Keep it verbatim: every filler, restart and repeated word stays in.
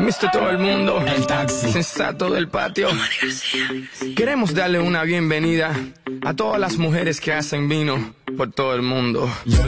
mister Todo el Mundo, El Taxi, sensato del patio. Queremos darle una bienvenida a todas las mujeres que hacen vino por todo el mundo. Yo